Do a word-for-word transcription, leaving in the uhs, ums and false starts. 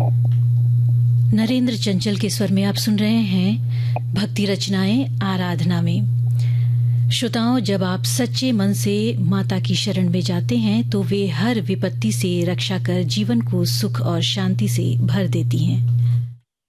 नरेंद्र चंचल के स्वर में आप सुन रहे हैं भक्ति रचनाएं आराधना में। श्रोताओं, जब आप सच्चे मन से माता की शरण में जाते हैं तो वे हर विपत्ति से रक्षा कर जीवन को सुख और शांति से भर देती हैं।